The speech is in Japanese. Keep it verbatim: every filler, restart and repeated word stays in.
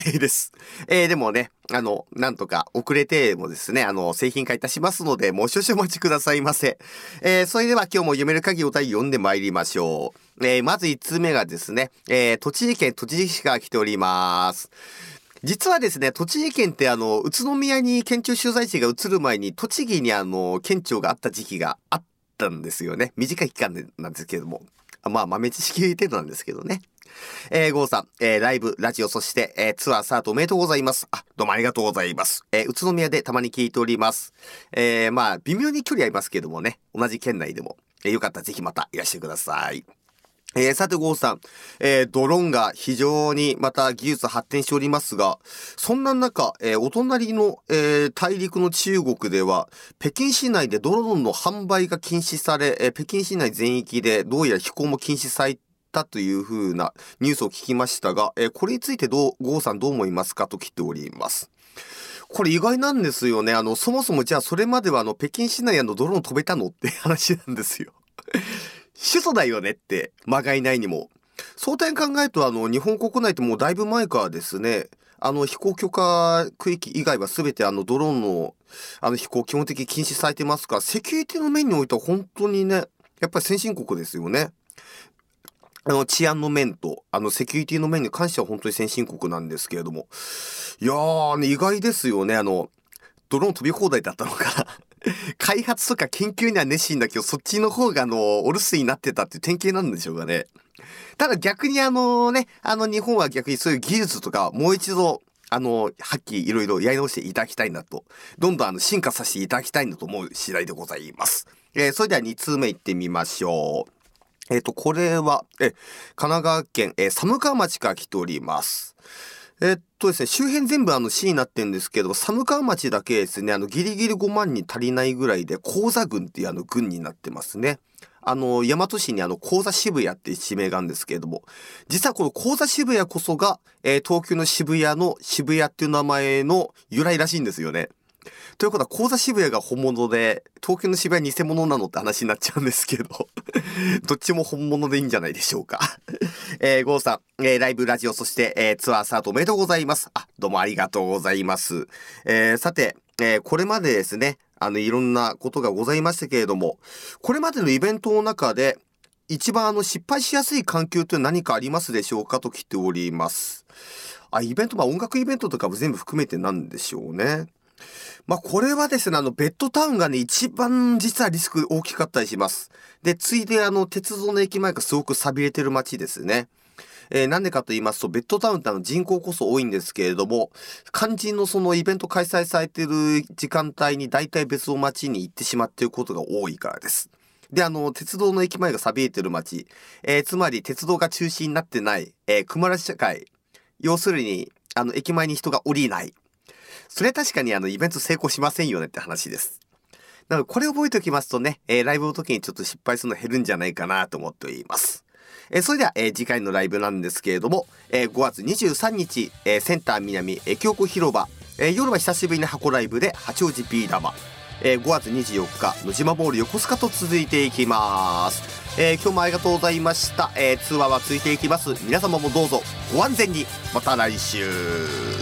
です。えー、でもね、あの、なんとか遅れてもですね、あの、製品化いたしますので、もう少々お待ちくださいませ。えー、それでは今日も読める限りお題読んでまいりましょう。えー、まずいちつめがですね、えー、栃木県栃木市から来ております。実はですね、栃木県ってあの、宇都宮に県庁所在地が移る前に、栃木にあの、県庁があった時期があったんですよね。短い期間でなんですけれども。まあ、豆知識程度なんですけどね。えー、ゴーさん、えー、ライブ、ラジオ、そして、えー、ツアースタートおめでとうございます。あ、どうもありがとうございます。えー、宇都宮でたまに聞いております。えー、まあ、微妙に距離ありますけどもね、同じ県内でも、えー、よかったらぜひまたいらしてください。えー、さて、ゴーさん、えー、ドローンが非常にまた技術発展しておりますが、そんな中、えー、お隣の、えー、大陸の中国では、北京市内でドローンの販売が禁止され、えー、北京市内全域でどうやら飛行も禁止されたという風なニュースを聞きましたが、えー、これについてどう、ゴーさんどう思いますかと来ております。これ意外なんですよね。あの、そもそもじゃあそれまではあの、北京市内あのドローン飛べたのって話なんですよ。首都だよねって、まがいないにも。そう点考えると、あの、日本国内ってもうだいぶ前からですね、あの、飛行許可区域以外は全てあの、ドローンの、あの、飛行基本的に禁止されてますから、セキュリティの面においては本当にね、やっぱり先進国ですよね。あの、治安の面と、あの、セキュリティの面に関しては本当に先進国なんですけれども。いやー、ね、意外ですよね。あの、ドローン飛び放題だったのか開発とか研究には熱心だけど、そっちの方があの、お留守になってたっていう典型なんでしょうかね。ただ逆にあのね、あの日本は逆にそういう技術とかもう一度、あの、発揮いろいろやり直していただきたいなと、どんどんあの進化させていただきたいなと思う次第でございます。えー、それではに通目いってみましょう。えっと、これは、え、神奈川県、えー、寒川町から来ております。えっとですね、周辺全部あの市になってるんですけど、寒川町だけですね、あのギリギリごまんに足りないぐらいで、高座郡っていうあの郡になってますね。あの、大和市にあの、高座渋谷っていう地名があるんですけれども、実はこの高座渋谷こそが、えー東京の渋谷の渋谷っていう名前の由来らしいんですよね。ということは、高座渋谷が本物で、東京の渋谷偽物なのって話になっちゃうんですけど、どっちも本物でいいんじゃないでしょうか。えー、ゴーさん、えー、ライブ、ラジオ、そして、えー、ツアースタートおめでとうございます。あ、どうもありがとうございます。えー、さて、えー、これまでですね、あの、いろんなことがございましたけれども、これまでのイベントの中で、一番あの、失敗しやすい環境って何かありますでしょうかと来ております。あ、イベント、まあ音楽イベントとかも全部含めてなんでしょうね。まあこれはですね、あの、ベッドタウンがね、一番実はリスク大きかったりします。で、ついであの、鉄道の駅前がすごく寂れてる街ですね。えーなんでかと言いますと、ベッドタウンってあの人口こそ多いんですけれども、肝心のそのイベント開催されている時間帯に大体別の街に行ってしまっていることが多いからです。で、あの、鉄道の駅前が寂れてる街、えーつまり鉄道が中心になってない、えー、熊ら社会、要するに、あの、駅前に人が降りない。それは確かにあの、イベント成功しませんよねって話です。なので、これ覚えておきますとね、えーライブの時にちょっと失敗するの減るんじゃないかなと思っております。えーそれでは、えー次回のライブなんですけれども、えーごがつにじゅうさんにち、えーセンター南駅横広場、えー夜は久しぶりに箱ライブで八王子ビー玉、えーごがつにじゅうよっか野島ボール横須賀と続いていきます。えー今日もありがとうございました。えー通話は続いていきます。皆様もどうぞご安全に。また来週。